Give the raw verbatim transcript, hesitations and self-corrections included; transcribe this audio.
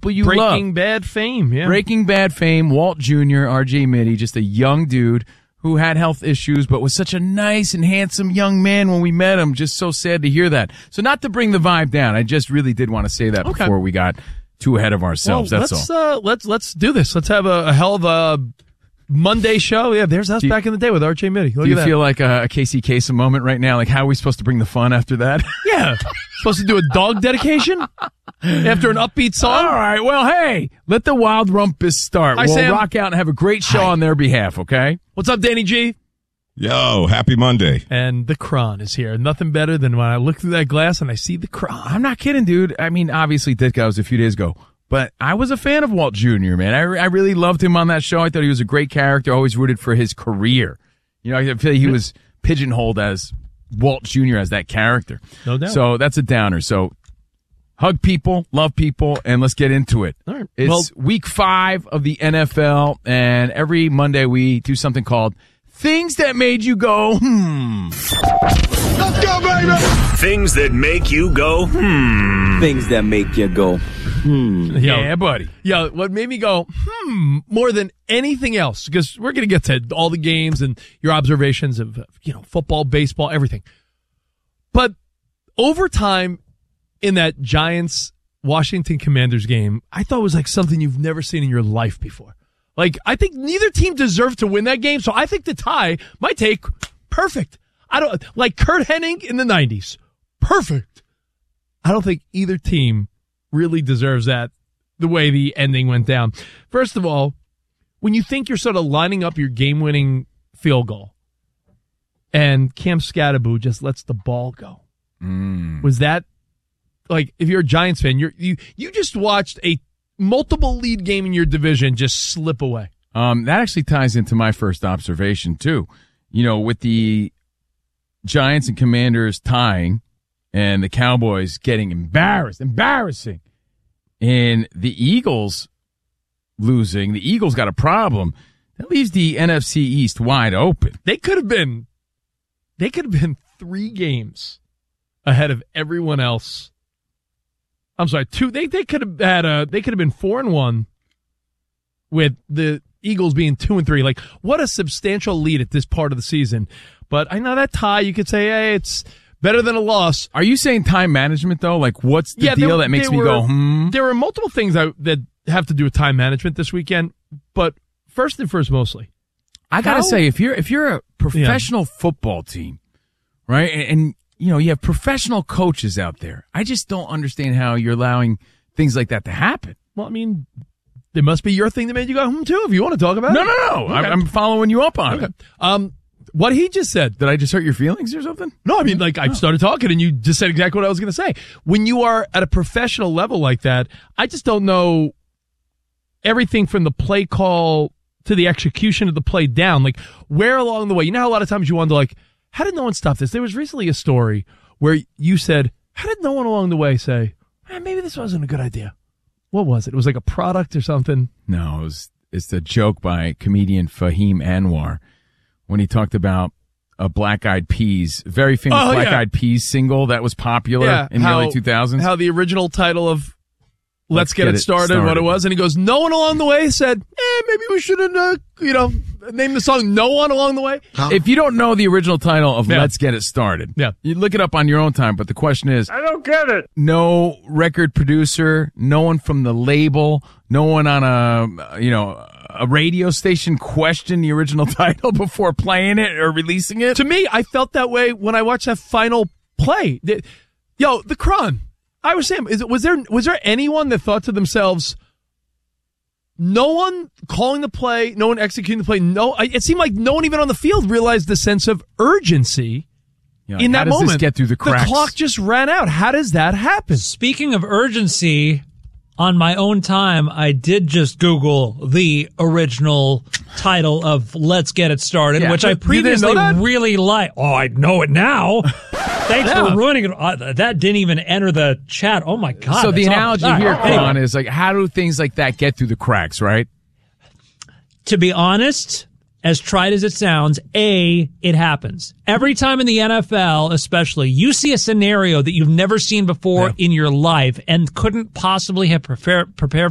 people you Breaking love. Breaking Bad fame, yeah. Breaking Bad fame, Walt Junior, R J Mitty, just a young dude who had health issues, but was such a nice and handsome young man when we met him. Just so sad to hear that. So not to bring the vibe down, I just really did want to say that okay. before we got too ahead of ourselves. Well, That's let's, all. Uh, let's let's do this. Let's have a, a hell of a Monday show. Yeah, there's us you, back in the day with R J Mitty. Look do you at that. feel like a, a Casey Kasem moment right now? Like, how are we supposed to bring the fun after that? Yeah. Supposed to do a dog dedication after an upbeat song? All right. Well, hey, let the Wild Rumpus start. Hi, we'll Sam. rock out and have a great show Hi. on their behalf, okay? What's up, Danny G? Yo, happy Monday. And the Kron is here. Nothing better than when I look through that glass and I see the Kron. I'm not kidding, dude. I mean, obviously, Ditka was a few days ago, but I was a fan of Walt Junior, man. I, I really loved him on that show. I thought he was a great character. Always rooted for his career. You know, I feel like he was pigeonholed as Walt Junior as that character. No doubt. So that's a downer. So hug people, love people, and let's get into it. All right. It's Well, week five of the N F L, and every Monday we do something called Things That Made You Go, Hmm. Let's go, baby! Things that make you go, hmm. Things that make you go, hmm. Yo, Yeah, buddy. Yo, what made me go, hmm, more than anything else, because we're going to get to all the games and your observations of, you know, football, baseball, everything. But overtime in that Giants-Washington Commanders game, I thought was like something you've never seen in your life before. Like, I think neither team deserved to win that game, so I think the tie, my take, perfect. I don't, like Kurt Hennig in the nineties, perfect. I don't think either team really deserves that the way the ending went down. First of all, when you think you're sort of lining up your game-winning field goal and Cam Scatterbo just lets the ball go, Mm. was that, like, if you're a Giants fan, you're, you you just watched a multiple lead game in your division just slip away. Um, that actually ties into my first observation, too. You know, with the Giants and Commanders tying and the Cowboys getting embarrassed, embarrassing, and the Eagles losing, the Eagles got a problem. That leaves the N F C East wide open. They could have been, they could have been three games ahead of everyone else. I'm sorry, two. They they could have had a. They could have been four and one, with the Eagles being two and three. Like, what a substantial lead at this part of the season. But I know that tie, you could say, hey, it's better than a loss. Are you saying time management, though? Like, what's the Yeah, deal there- that makes there me were- go, hmm? There were multiple things that that have to do with time management this weekend. But first and first, mostly, I gotta How- say, if you're if you're a professional football team, right, and, and you know you have professional coaches out there, I just don't understand how you're allowing things like that to happen. well, I mean, it must be your thing that made you go hmm too. If you want to talk about No, it, no, no. Okay. I'm, I'm following you up on Okay. it. Um, what he just said. Did I just hurt your feelings or something? No, I mean, like, I started talking and you just said exactly what I was going to say. When you are at a professional level like that, I just don't know everything from the play call to the execution of the play down. Like, where along the way, you know how a lot of times you wonder, like, how did no one stop this? There was recently a story where you said, how did no one along the way say, eh, maybe this wasn't a good idea? What was it? It was like a product or something. No, it was, it's a joke by comedian Fahim Anwar when he talked about a Black Eyed Peas, very famous Oh, Black yeah. Eyed Peas single that was popular in the how- early two thousands. How the original title of Let's, Let's get, Get it It started, Started. what it was. And he goes, no one along the way said, eh, maybe we shouldn't, uh, you know, name the song No One Along the Way. If you don't know the original title of Yeah. Let's Get It Started, Yeah. you look it up on your own time, but the question is, I don't get it. no record producer, no one from the label, no one on a, you know, a radio station questioned the original title before playing it or releasing it? To me, I felt that way when I watched that final play. The- Yo, the Kron. I was saying, is it, was there was there anyone that thought to themselves, no one calling the play, no one executing the play, no, I- it seemed like no one even on the field realized the sense of urgency You know, in how that does moment. this get through the cracks? clock just ran out. How does that happen? Speaking of urgency, on my own time, I did just Google the original title of Let's Get It Started, Yeah, which I you didn't previously know that? really liked. Oh, I know it now. Thanks Yeah. for ruining it. Uh, that didn't even enter the chat. Oh, my God. So the that's analogy awful. here, All right, Quan, anyway. is like, how do things like that get through the cracks, right? To be honest, as tried as it sounds, A, it happens. Every time in the N F L, especially, you see a scenario that you've never seen before Yeah. in your life and couldn't possibly have prepare, prepared